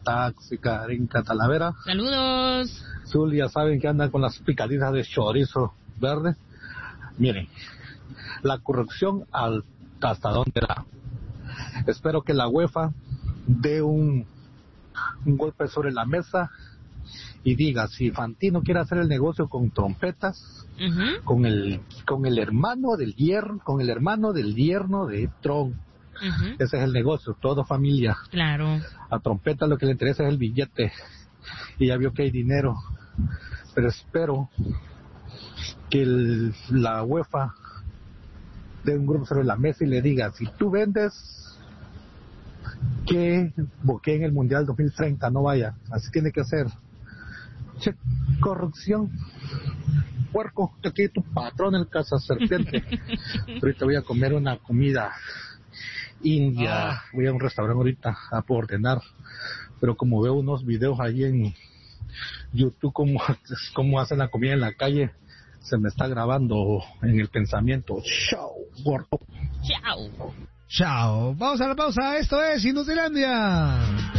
Taxi, Karinka, Talavera. Saludos. Zulia, ¿saben que andan con las picaditas de chorizo verde? Miren, la corrupción hasta dónde da. Espero que la UEFA dé un golpe sobre la mesa y diga, si Fantino quiere hacer el negocio con trompetas, con el hermano del yerno de Trump, ese es el negocio, todo familia. Claro. A trompeta lo que le interesa es el billete, y ya vio que hay dinero, pero espero que la UEFA dé un grupo sobre la mesa y le diga, si tú vendes, que boqueen el Mundial 2030, no vaya, así tiene que ser. Che, corrupción, puerco, aquí tu patrón, el casa serpiente. Ahorita voy a comer una comida india, voy a un restaurante ahorita a ordenar, pero como veo unos videos ahí en YouTube cómo hacen la comida en la calle, se me está grabando en el pensamiento. Chao, gordo. Chao. Chao. Vamos a la pausa. Esto es Inutilandia.